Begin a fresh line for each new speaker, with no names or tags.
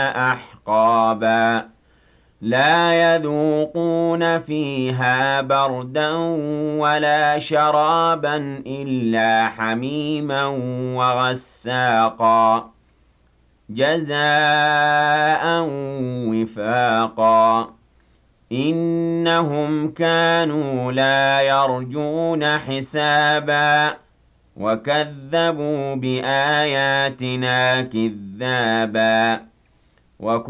أحقابا لا يذوقون فيها بردا ولا شرابا إلا حميما وغساقا جزاء وفاقا إنهم كانوا لا يرجون حسابا وكذبوا بآياتنا كذابا